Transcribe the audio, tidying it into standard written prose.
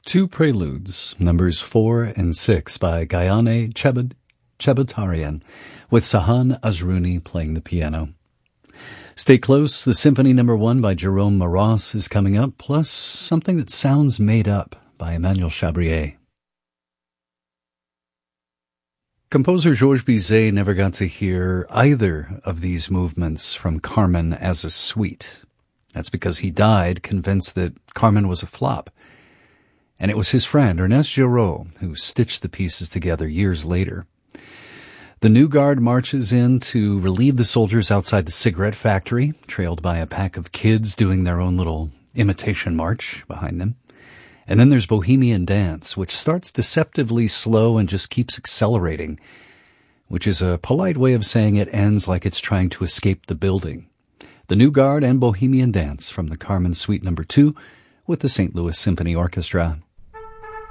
Two preludes, numbers 4 and 6 by Gayane Cheboutarian, with Sahan Azrouni playing the piano. Stay close, the Symphony No. 1 by Jerome Marois is coming up, plus something that sounds made up by Emmanuel Chabrier. Composer Georges Bizet never got to hear either of these movements from Carmen as a suite. That's because he died convinced that Carmen was a flop. And it was his friend, Ernest Giraud, who stitched the pieces together years later. The new guard marches in to relieve the soldiers outside the cigarette factory, trailed by a pack of kids doing their own little imitation march behind them. And then there's Bohemian Dance, which starts deceptively slow and just keeps accelerating, which is a polite way of saying it ends like it's trying to escape the building. The New Guard and Bohemian Dance from the Carmen Suite No. 2 with the St. Louis Symphony Orchestra.